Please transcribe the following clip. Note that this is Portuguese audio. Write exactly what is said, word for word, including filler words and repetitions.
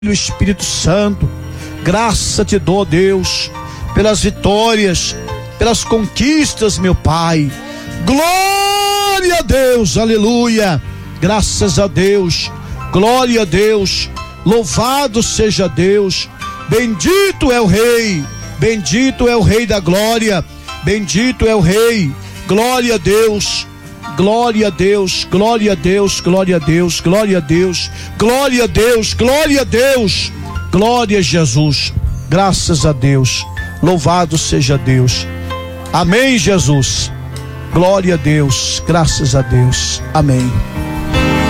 Espírito Santo, graça te dou, Deus, pelas vitórias, pelas conquistas, meu Pai. Glória a Deus, aleluia, graças a Deus, glória a Deus, louvado seja Deus, bendito é o Rei, bendito é o Rei da glória, bendito é o Rei, glória a Deus. Glória a Deus, glória a Deus, glória a Deus, glória a Deus, glória a Deus, glória a Deus, glória a Jesus, graças a Deus, louvado seja Deus, amém, Jesus, glória a Deus, graças a Deus, amém.